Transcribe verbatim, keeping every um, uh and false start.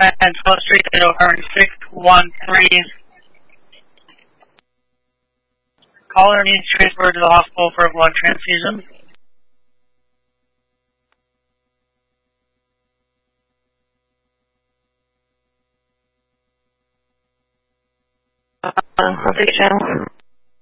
and twelfth Street, occurring six one three. Caller needs transfer to the hospital for a blood transfusion. Uh, I'll take channel.